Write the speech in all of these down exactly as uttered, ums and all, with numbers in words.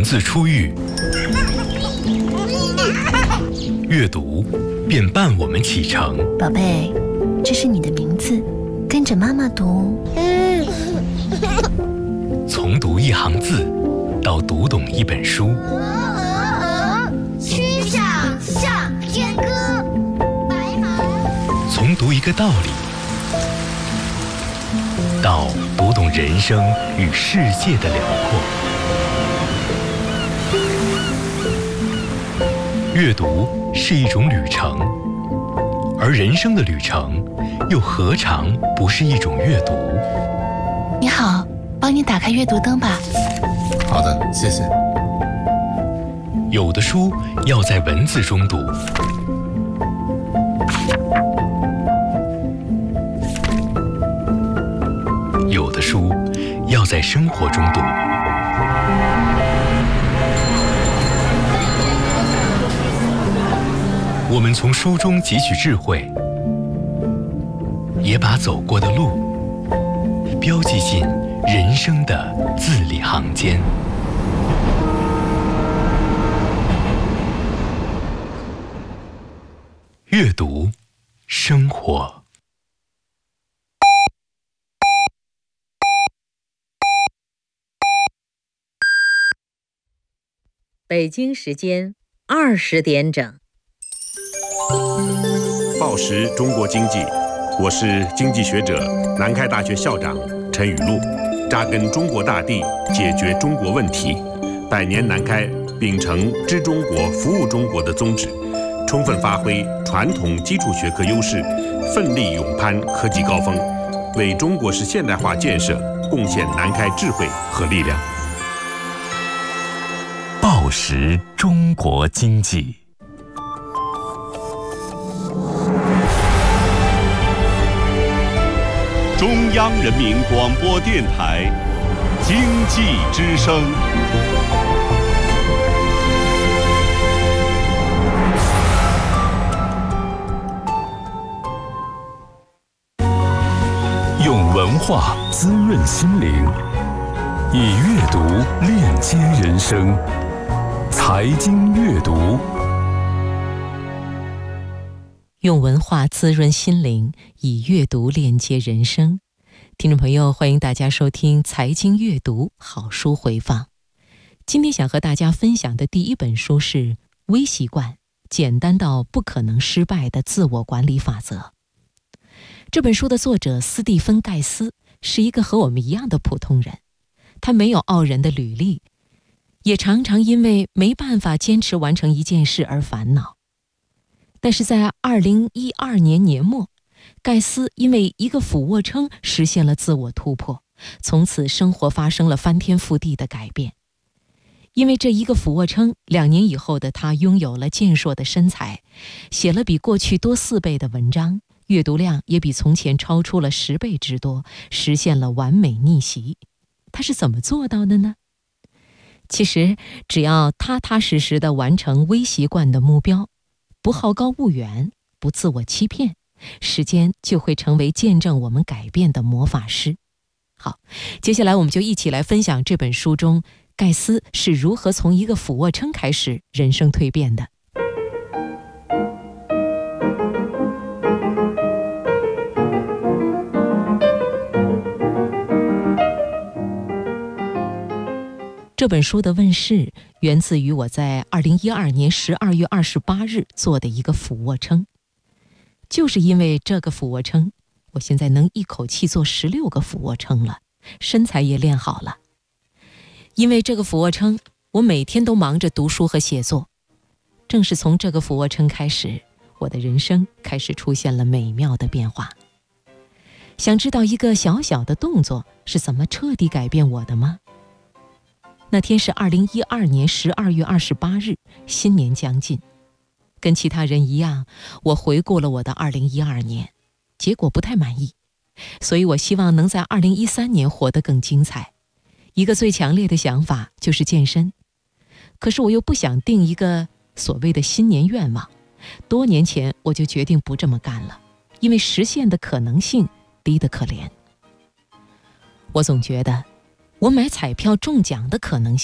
字初遇，阅读便伴我们启程。 宝贝，这是你的名字，跟着妈妈读。 从读一行字到读懂一本书， 曲项向天歌，白马。 从读一个道理到读懂人生与世界的辽阔。阅读是一种旅程，而人生的旅程又何尝不是一种阅读？ 你好，帮你打开阅读灯吧。 好的，谢谢。 有的书要在文字中读，有的书要在生活中读。我们从书中汲取智慧，也把走过的路标记进人生的字里行间。阅读，生活。 北京时间二十点整。 报时中国经济，我是经济学者、南开大学校长陈雨露，扎根中国大地，解决中国问题。百年南开秉承知中国、服务中国的宗旨，充分发挥传统基础学科优势，奋力勇攀科技高峰，为中国式现代化建设贡献南开智慧和力量。 报时中国经济。 中央人民广播电台经济之声。 用文化滋润心灵，以阅读链接人生。财经阅读。 用文化滋润心灵，以阅读链接人生。听众朋友，欢迎大家收听财经阅读好书回放。今天想和大家分享的第一本书是《微习惯：简单到不可能失败的自我管理法则》。这本书的作者斯蒂芬·盖斯是一个和我们一样的普通人，他没有傲人的履历，也常常因为没办法坚持完成一件事而烦恼。但是在二零一二年年末，盖斯因为一个俯卧撑实现了自我突破，从此生活发生了翻天覆地的改变。因为这一个俯卧撑，两年以后的他拥有了健硕的身材，写了比过去多四倍的文章，阅读量也比从前超出了十倍之多，实现了完美逆袭。他是怎么做到的呢？其实只要踏踏实实地完成微习惯的目标，不好高骛远，不自我欺骗，时间就会成为见证我们改变的魔法师。好，接下来我们就一起来分享这本书中盖斯是如何从一个俯卧撑开始人生蜕变的。这本书的问世源自于我在二零一二年十二月二十八日做的一个俯卧撑。就是因为这个俯卧撑，我现在能一口气做十六个俯卧撑了，身材也练好了。因为这个俯卧撑，我每天都忙着读书和写作。正是从这个俯卧撑开始，我的人生开始出现了美妙的变化。想知道一个小小的动作是怎么彻底改变我的吗？那天是二零一二年十二月二十八日，新年将近。跟其他人一样，我回顾了我的二零一二年，结果不太满意，所以我希望能在二零一三年活得更精彩。一个最强烈的想法就是健身，可是我又不想定一个所谓的新年愿望，多年前我就决定不这么干了，因为实现的可能性低得可怜。我总觉得我买彩票中奖的可能性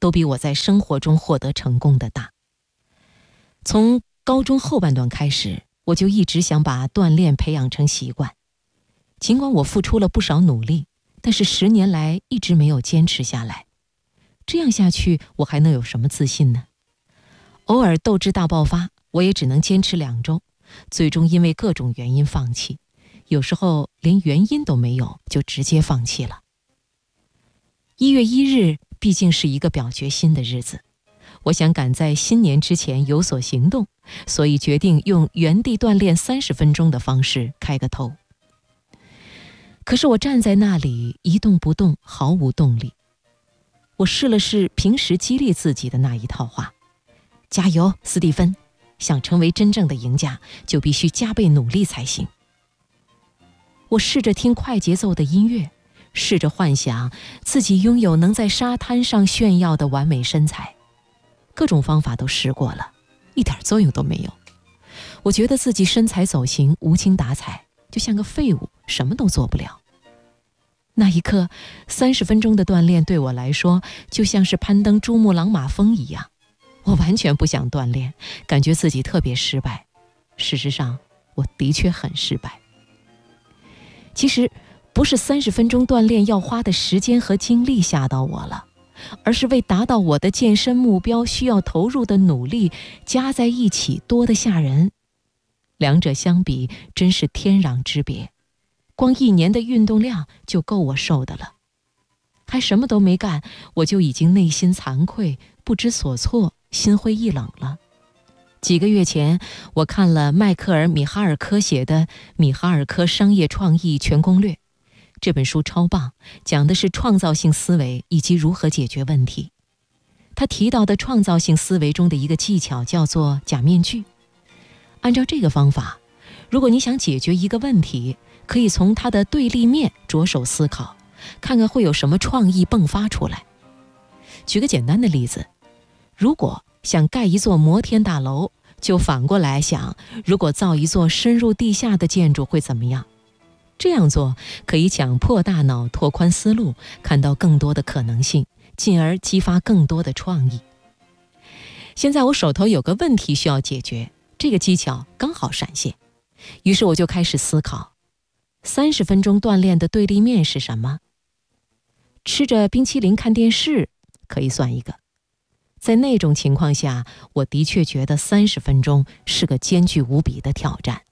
都比我在生活中获得成功的大。从高中后半段开始，我就一直想把锻炼培养成习惯。尽管我付出了不少努力，但是十年来一直没有坚持下来。这样下去，我还能有什么自信呢？偶尔斗志大爆发，我也只能坚持两周，最终因为各种原因放弃。有时候连原因都没有，就直接放弃了。一月一日毕竟是一个表决心的日子，我想赶在新年之前有所行动，所以决定用原地锻炼三十分钟的方式开个头。可是我站在那里一动不动，毫无动力。我试了试平时激励自己的那一套话：加油，斯蒂芬，想成为真正的赢家，就必须加倍努力才行。我试着听快节奏的音乐，试着幻想自己拥有能在沙滩上炫耀的完美身材，各种方法都试过了，一点作用都没有。我觉得自己身材走形，无精打采，就像个废物，什么都做不了。那一刻，三十分钟的锻炼对我来说就像是攀登珠穆朗玛峰一样，我完全不想锻炼，感觉自己特别失败。事实上，我的确很失败。其实不是三十分钟锻炼要花的时间和精力吓到我了，而是为达到我的健身目标需要投入的努力加在一起多得吓人。两者相比真是天壤之别，光一年的运动量就够我受的了。还什么都没干，我就已经内心惭愧，不知所措，心灰意冷了。几个月前，我看了迈克尔·米哈尔科写的《米哈尔科商业创意全攻略》，这本书超棒，讲的是创造性思维以及如何解决问题。他提到的创造性思维中的一个技巧叫做假面具。按照这个方法，如果你想解决一个问题，可以从它的对立面着手思考，看看会有什么创意迸发出来。举个简单的例子，如果想盖一座摩天大楼，就反过来想，如果造一座深入地下的建筑会怎么样？这样做可以强迫大脑拓宽思路，看到更多的可能性，进而激发更多的创意。现在我手头有个问题需要解决，这个技巧刚好闪现，于是我就开始思考，三十分钟锻炼的对立面是什么？吃着冰淇淋看电视可以算一个。在那种情况下，我的确觉得三十分钟是个艰巨无比的挑战。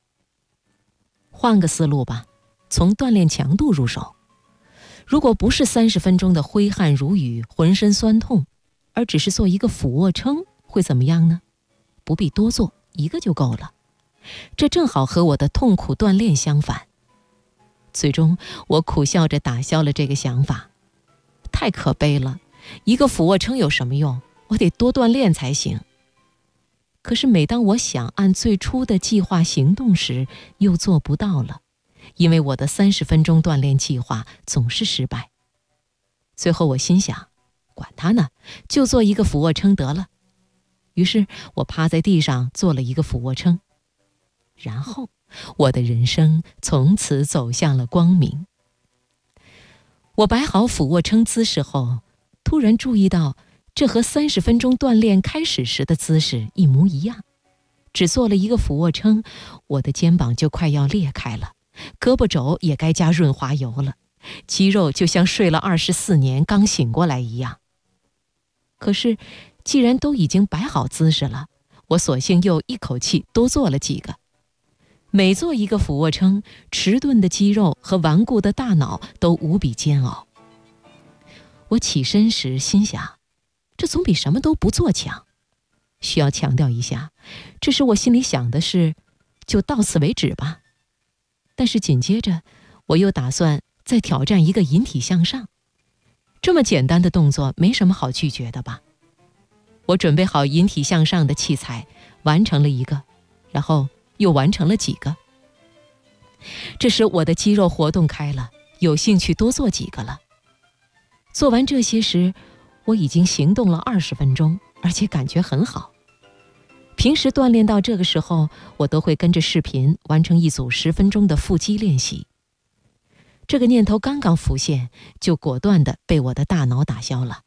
换个思路吧，从锻炼强度入手。如果不是三十分钟的挥汗如雨、浑身酸痛，而只是做一个俯卧撑，会怎么样呢？不必多做，一个就够了。这正好和我的痛苦锻炼相反。最终，我苦笑着打消了这个想法。太可悲了，一个俯卧撑有什么用？我得多锻炼才行。可是每当我想按最初的计划行动时，又做不到了，因为我的三十分钟锻炼计划总是失败。最后我心想，管他呢，就做一个俯卧撑得了。于是我趴在地上做了一个俯卧撑，然后我的人生从此走向了光明。我摆好俯卧撑姿势后，突然注意到这和三十分钟锻炼开始时的姿势一模一样。只做了一个俯卧撑，我的肩膀就快要裂开了，胳膊肘也该加润滑油了，肌肉就像睡了二十四年刚醒过来一样。可是既然都已经摆好姿势了，我索性又一口气多做了几个。每做一个俯卧撑，迟钝的肌肉和顽固的大脑都无比煎熬。我起身时心想，这总比什么都不做强。需要强调一下，这时我心里想的是，就到此为止吧。但是紧接着，我又打算再挑战一个引体向上。这么简单的动作，没什么好拒绝的吧？我准备好引体向上的器材，完成了一个，然后又完成了几个。这时我的肌肉活动开了，有兴趣多做几个了。做完这些时，我已经行动了二十分钟，而且感觉很好。平时锻炼到这个时候，我都会跟着视频完成一组十分钟的腹肌练习。这个念头刚刚浮现，就果断地被我的大脑打消了。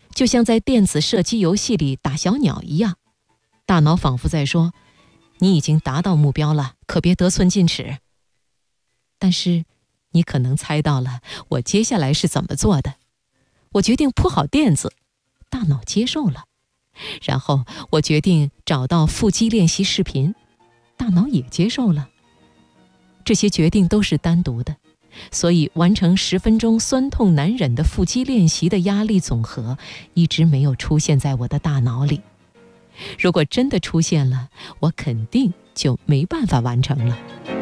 就像在电子射击游戏里打小鸟一样，大脑仿佛在说，你已经达到目标了，可别得寸进尺。但是你可能猜到了我接下来是怎么做的。我决定铺好垫子，大脑接受了。然后我决定找到腹肌练习视频，大脑也接受了。这些决定都是单独的，所以完成十分钟酸痛难忍的腹肌练习的压力总和一直没有出现在我的大脑里。如果真的出现了，我肯定就没办法完成了。